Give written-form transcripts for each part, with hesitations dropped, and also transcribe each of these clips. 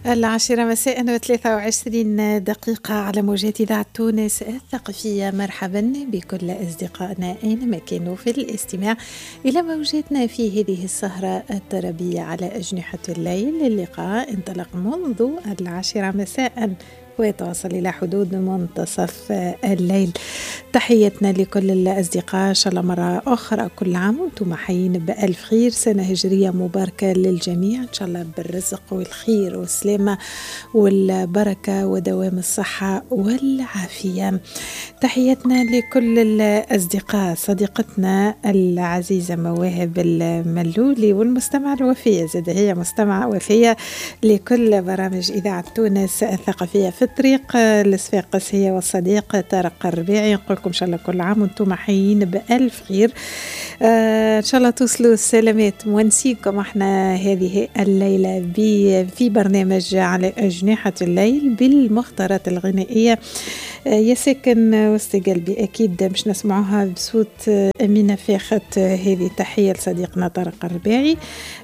العاشرة مساء و23 دقيقة على موجات إذاعة تونس الثقافية. مرحبا بكل أصدقائنا أينما كانوا في الاستماع إلى موجاتنا في هذه السهرة الطربية على أجنحة الليل. اللقاء انطلق منذ 10 مساء ويتواصل إلى حدود منتصف الليل. تحياتنا لكل الأصدقاء، إن شاء الله مرة أخرى كل عام وانتم حيين بألف خير، سنة هجرية مباركة للجميع إن شاء الله، بالرزق والخير والسلامة والبركة ودوام الصحة والعافية. تحياتنا لكل الأصدقاء، صديقتنا العزيزة مواهب الملولي والمستمع الوفية، زاد هي مستمعة وفية لكل برامج إذاعة تونس الثقافية في الطريق. الصفاقس هي والصديق طارق الربيعي، نقول لكم إن شاء الله كل عام وانتم حيين بألف خير. إن شاء الله توصلوا السلامات، ونسيكم احنا هذه الليلة في برنامج على أجنحة الليل بالمختارات الغنائية. يا ساكن وسط قلبي أكيد مش نسمعوها بصوت أمينة فاخت، هذه تحية لصديقنا طارق الرباعي.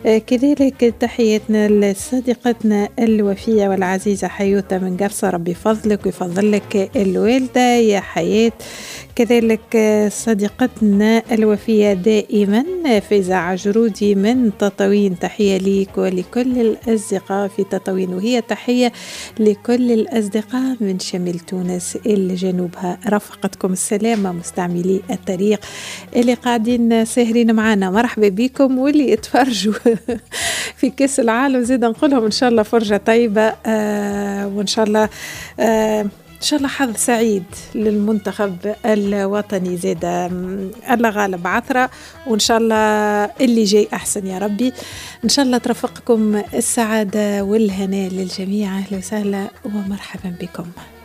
كذلك تحياتنا لصديقتنا الوفية والعزيزة حيوتة من قرصة، ربي فضلك ويفضل لك الوالدة يا حياة. كذلك صديقتنا الوفية دائما فايزة عجرودي من تطاوين، تحية ليك ولكل الأصدقاء في تطاوين، وهي تحية لكل الأصدقاء من شمال تونس اللي جنوبها. رفقتكم السلامة مستعملي الطريق اللي قاعدين ساهرين معنا، مرحبا بكم، واللي اتفرجوا في كأس العالم زيدا نقولهم إن شاء الله فرجة طيبة، وإن شاء الله إن شاء الله حظ سعيد للمنتخب الوطني، زيد الله غالب عثرة، وإن شاء الله اللي جاي أحسن يا ربي. إن شاء الله ترافقكم السعادة والهناء للجميع. أهلا وسهلا ومرحبا بكم.